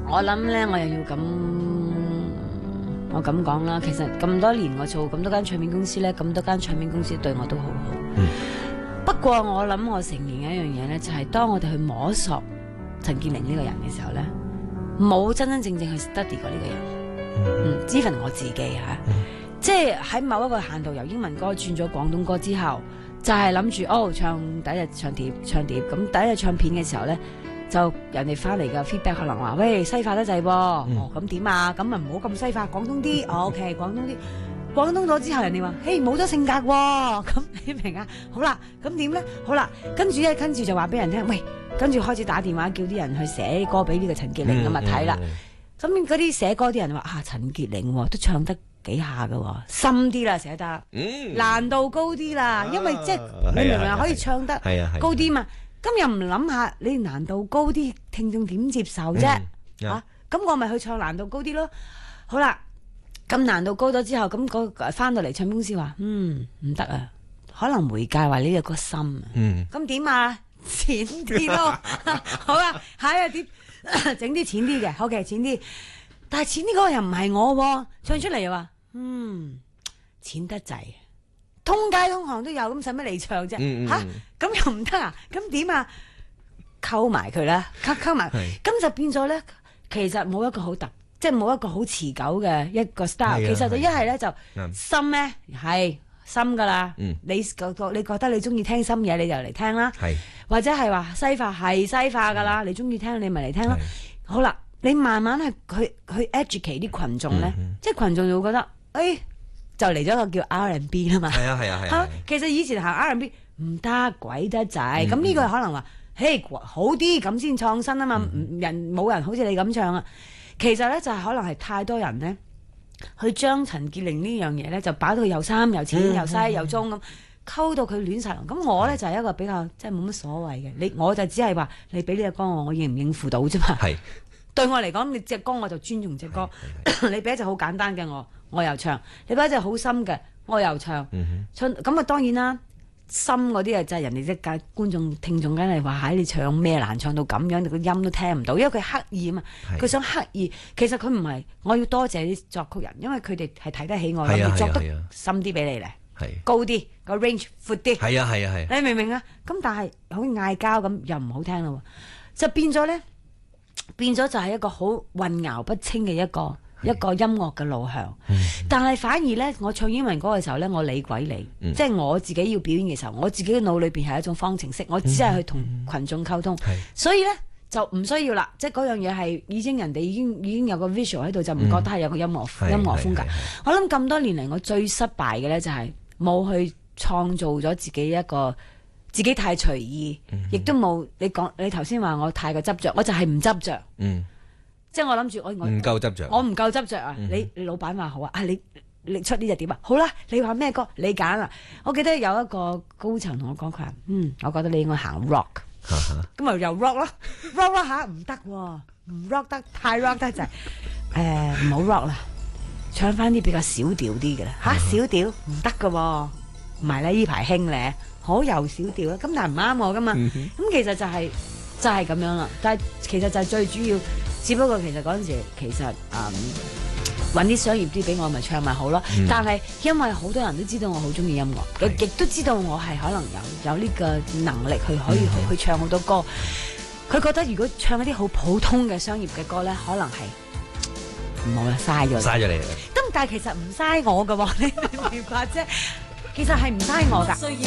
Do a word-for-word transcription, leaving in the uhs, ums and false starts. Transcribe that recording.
我諗咧，我又要咁，我咁講啦。其實咁多年我做咁多間唱片公司咧，咁多間唱片公司對我都好好。嗯、不過我諗我承認一樣嘢咧，就係、是、當我哋去摸索陳潔靈呢個人嘅時候咧，冇真真正正去 study 過呢個人。嗯，even我自己吓，嗯、即係喺某一個限度由英文歌轉咗廣東歌之後，就係諗住哦唱第一日唱碟唱碟，咁第一日唱片嘅時候咧。就人哋翻嚟嘅 feedback 可能話喂西化得滯噃，哦咁點啊？咁啊唔好咁西化，廣東啲、哦、，OK 廣東啲，廣東咗之後人哋話，嘿冇咗性格喎、哦，咁你明啊？好啦，咁點咧？好啦，跟住咧，跟住就話俾人聽，喂，跟住開始打電話叫啲人去寫歌俾呢個陳潔靈咁啊睇啦。咁嗰啲寫歌啲人話啊陳潔靈、哦、都唱得幾下噶、哦，深啲啦寫得，嗯、難度高啲啦，啊、因為即係、啊、你明唔明啊？可以唱得高啲嘛？咁又唔諗下，你難度高啲，聽眾點接受啫？嗯 yeah. 啊，咁我咪去唱難度高啲咯。好啦，咁難度高咗之後，咁嗰翻到嚟唱片公司話，嗯，唔得啊，可能媒介話呢個個心啊。嗯。咁點啊？淺啲咯。好啊，下一個碟整啲淺啲嘅，OK，淺啲。但係淺啲嗰個又唔係我、啊，唱出嚟又話，嗯，淺得滯。通街通巷都有，咁使乜你唱啫？吓、嗯，咁、啊、又唔得啊？咁點啊？溝埋佢啦，溝溝埋，咁就變咗咧。其實冇一個好特，即係冇一個好持久嘅一個 style。其實就一係咧就深咧，係深噶啦。你覺覺你覺得你中意聽深嘢，你就嚟聽啦。或者係話西化係西化噶啦，你中意聽你咪嚟聽啦。好啦，你慢慢去去去 educate 啲群眾咧，嗯、即係群眾就會覺得，誒、哎。就嚟咗個叫 R and B 啦嘛，係啊係啊係啊，其實以前行 R and B 唔得鬼得滯，咁呢、嗯、個可能話，嘿好啲咁先創新啊嘛，嗯、人冇人好似你咁唱啊，其實咧就係、是、可能係太多人咧，去將陳潔靈呢樣嘢咧就擺到又深又淺、嗯、又西又中咁，溝到佢亂晒龍。咁我咧就係、是、一個比較即係冇乜所謂嘅，你我就只係話你俾呢隻歌我，我應唔應付到啫嘛。係對我嚟講，你隻歌我就尊重隻歌，你俾一隻好簡單嘅我。我又唱，你把隻好深嘅，我又唱，嗯、哼唱咁啊！當然啦，深嗰啲啊，就係人哋即係觀眾聽眾，梗係話喺你唱咩難唱到咁樣，你個音都聽唔到，因為佢刻意啊嘛，佢想刻意。其實佢唔係，我要多謝啲作曲人，因為佢哋係睇得起我，諗住作得深啲俾你咧，高啲個 range 闊啲。係啊係啊係。你明唔明啊？咁但係好似嗌交咁，又唔好聽咯，就變咗咧，變咗就係一個好混淆不清嘅一個。一個音樂嘅路向，嗯、但係反而咧，我唱英文歌嘅時候咧，我理鬼理，嗯、即係我自己要表演嘅時候，我自己嘅腦裏邊係一種方程式，我只係去同群眾溝通，嗯、所以咧就唔需要啦，即係嗰樣嘢係已經人哋已經已經有個 visual 喺度，就唔覺得係有個音樂、嗯、音樂風格。我諗咁多年嚟，我最失敗嘅咧就係冇去創造咗自己一個自己太隨意，亦、嗯、都冇你講你頭先話我太過執着，我就係唔執着。嗯即係我諗住我我唔夠執着，我唔夠執着啊！嗯、哼你你老闆話好啊，啊你你出呢隻碟啊，好啦，你話咩歌你揀啦。我記得有一個高層同我講佢話，嗯，我覺得你應該行 rock，咁咪又 rock 咯 ，rock 咯吓，唔得喎，唔 rock 得太 rock 得就係誒唔好 rock 啦，唱翻啲比較小調啲嘅啦吓，小調唔得噶，唔係咧呢排興咧，好又小調啦，咁但係唔啱我噶嘛，咁、嗯、哼其實就係、是、就係、是、咁樣啦，但係其實就係最主要。只不過其實嗰陣時其實誒揾啲商業啲俾我咪唱咪好咯，嗯、但係因為好多人都知道我好中意音樂，亦亦都知道我係可能有有呢個能力去可以去、嗯、去唱好多歌。佢覺得如果唱一啲好普通嘅商業嘅歌咧，可能係唔好啦，嘥咗，嘥咗你。咁但係其實唔嘥我㗎喎，你明唔明白啫？其實係唔嘥我㗎。